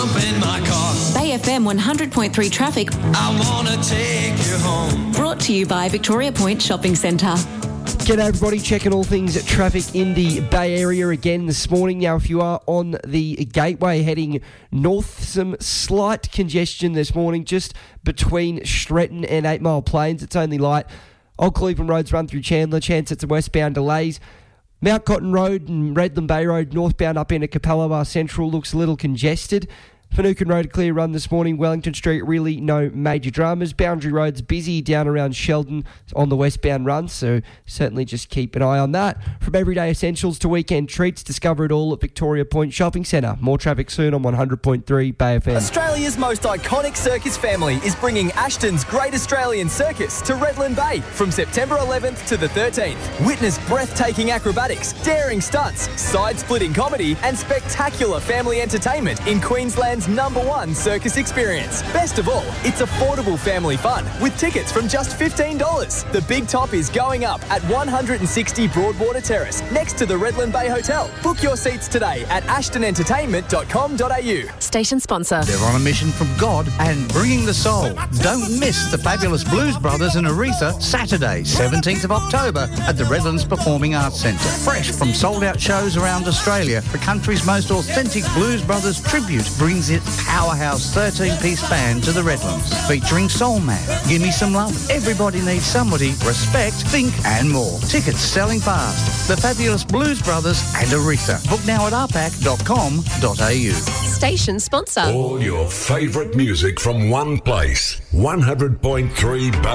In my car. Bay FM 100.3 traffic. I wanna take you home. Brought to you by Victoria Point Shopping Centre. G'day everybody, checking all things traffic in the Bay Area again this morning. Now, if you are on the Gateway heading north, some slight congestion this morning just between Stretton and 8 Mile Plains. It's only light. Old Cleveland Roads run through Chandler, chance at some westbound delays. Mount Cotton Road and Redland Bay Road northbound up into Capella Bar Central looks a little congested. Finucane Road, a clear run this morning. Wellington Street, really no major dramas. Boundary Road's busy down around Sheldon on the westbound run, so certainly just keep an eye on that. From everyday essentials to weekend treats, discover it all at Victoria Point Shopping Centre. More traffic soon on 100.3 Bay FM. Australia's most iconic circus family is bringing Ashton's Great Australian Circus to Redland Bay from September 11th to the 13th. Witness breathtaking acrobatics, daring stunts, side-splitting comedy and spectacular family entertainment in Queensland's #1 circus experience. Best of all, it's affordable family fun with tickets from just $15. The big top is going up at 160 Broadwater Terrace next to the Redland Bay Hotel. Book your seats today at ashtonentertainment.com.au. Station sponsor. They're on a mission from God and bringing the soul. Don't miss the fabulous Blues Brothers in Aretha, Saturday, 17th of October at the Redlands Performing Arts Centre. Fresh from sold-out shows around Australia, the country's most authentic Blues Brothers tribute brings its powerhouse 13-piece band to the Redlands, featuring Soul Man, Gimme Some Love, Everybody Needs Somebody, Respect, Think and more. Tickets selling fast. The fabulous Blues Brothers and Aretha. Book now at rpac.com.au. Station sponsor. All your favourite music from one place. 100.3